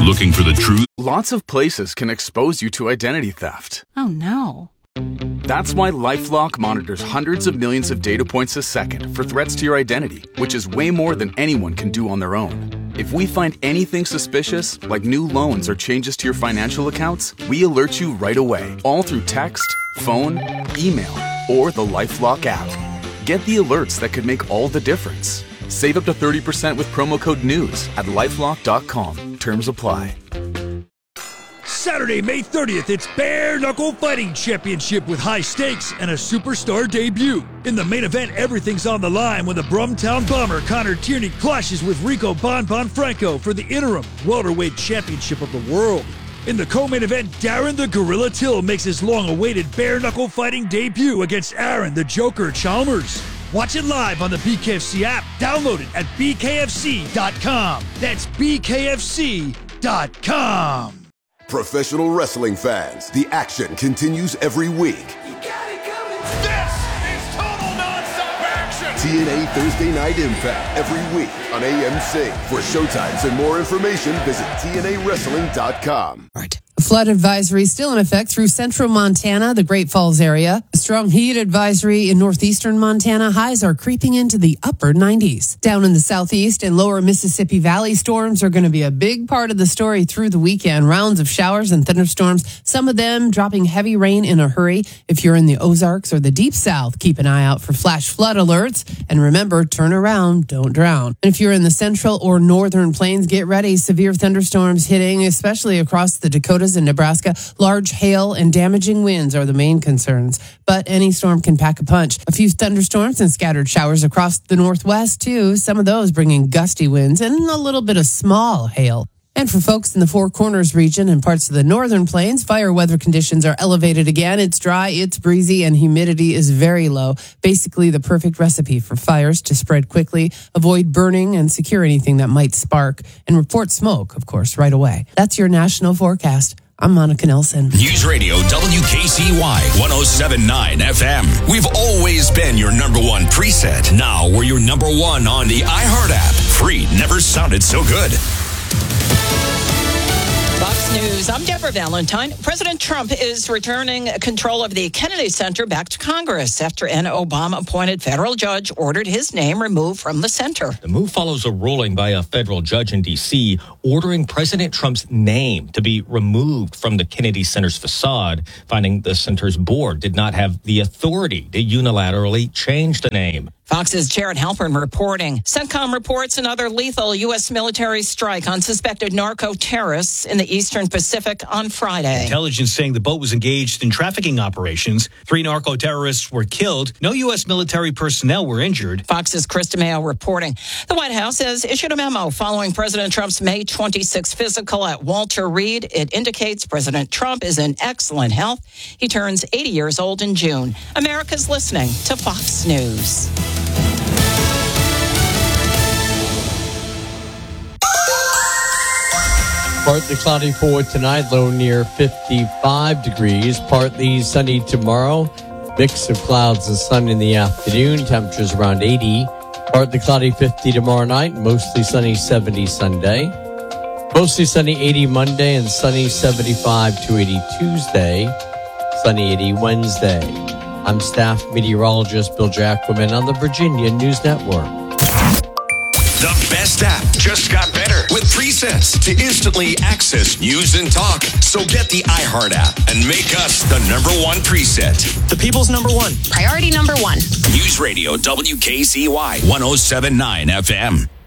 Looking for the truth? Lots of places can expose you to identity theft. Oh, no. That's why LifeLock monitors hundreds of millions of data points a second for threats to your identity, which is way more than anyone can do on their own. If we find anything suspicious, like new loans or changes to your financial accounts, we alert you right away, all through text, phone, email, or the LifeLock app. Get the alerts that could make all the difference. Save up to 30% with promo code NEWS at LifeLock.com. Terms apply. Saturday, May 30th, it's Bare Knuckle Fighting Championship with high stakes and a superstar debut. In the main event, everything's on the line when the Brumtown Bomber Connor Tierney clashes with Rico Bon Franco for the interim welterweight championship of the world. In the co-main event, Darren the Gorilla Till makes his long-awaited Bare Knuckle Fighting debut against Aaron the Joker Chalmers. Watch it live on the BKFC app. Download it at bkfc.com. That's bkfc.com. Professional wrestling fans, the action continues every week. You got it coming. This is total nonstop action. TNA Thursday Night Impact every week on AMC. For showtimes and more information, visit TNAWrestling.com. All right. A flood advisory still in effect through central Montana, the Great Falls area. A strong heat advisory in northeastern Montana. Highs are creeping into the upper 90s. Down in the southeast and lower Mississippi Valley, storms are going to be a big part of the story through the weekend. Rounds of showers and thunderstorms, some of them dropping heavy rain in a hurry. If you're in the Ozarks or the Deep South, keep an eye out for flash flood alerts. And remember, turn around, don't drown. And if you're in the central or northern plains, get ready. Severe thunderstorms hitting, especially across the Dakotas and Nebraska. Large hail and damaging winds are the main concerns, but any storm can pack a punch. A few thunderstorms and scattered showers across the northwest too, some of those bringing gusty winds and a little bit of small hail. And for folks in the Four Corners region and parts of the northern plains, fire weather conditions are elevated again. It's dry, it's breezy, and humidity is very low. Basically the perfect recipe for fires to spread quickly, avoid burning, and secure anything that might spark. And report smoke, of course, right away. That's your national forecast. I'm Monica Nelson. News Radio WKCY 107.9 FM. We've always been your number one preset. Now we're your number one on the iHeart app. Free never sounded so good. Fox News, I'm Deborah Valentine. President Trump is returning control of the Kennedy Center back to Congress after an Obama-appointed federal judge ordered his name removed from the center. The move follows a ruling by a federal judge in D.C. ordering President Trump's name to be removed from the Kennedy Center's facade, finding the center's board did not have the authority to unilaterally change the name. Fox's Jared Halpern reporting. CENTCOM reports another lethal U.S. military strike on suspected narco-terrorists in the Eastern Pacific on Friday. Intelligence saying the boat was engaged in trafficking operations. 3 narco-terrorists were killed. No U.S. military personnel were injured. Fox's Chris DeMeo reporting. The White House has issued a memo following President Trump's May 26 physical at Walter Reed. It indicates President Trump is in excellent health. He turns 80 years old in June. America's listening to Fox News. Partly cloudy for tonight, low near 55 degrees. Partly sunny tomorrow. Mix of clouds and sun in the afternoon. Temperatures around 80. Partly cloudy 50 tomorrow night. Mostly sunny 70 Sunday. Mostly sunny 80 Monday and sunny 75 to 80 Tuesday. Sunny 80 Wednesday. I'm staff meteorologist Bill Jacquemin on the Virginia News Network. The best app just got better with presets to instantly access news and talk. So get the iHeart app and make us the number one preset. The people's number one. Priority number one. News Radio WKCY 107.9 FM.